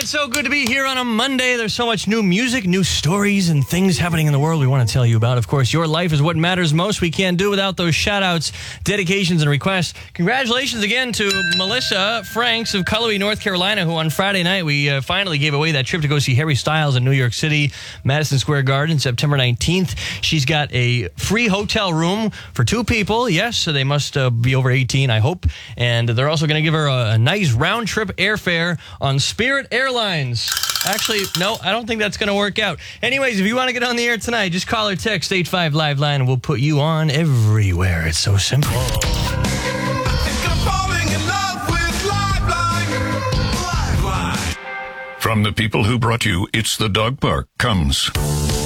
it's so good to be here on a Monday. There's so much new music, new stories, and things happening in the world we want to tell you about. Of course, your life is what matters most. We can't do without those shout-outs, dedications, and requests. Congratulations again to Melissa Franks of Cullowhee, North Carolina, who on Friday night we finally gave away that trip to go see Harry Styles in New York City, Madison Square Garden, September 19th. She's got a free hotel room for 2 people. Yes, so they must be over 18, I hope. And they're also going to give her a nice round-trip airfare on Spirit Airlines. Actually, no, I don't think that's going to work out. Anyways, if you want to get on the air tonight, just call or text 85 Live Line and we'll put you on everywhere. It's so simple. I think I'm falling in love with Live Line. From the people who brought you It's the Dog Park comes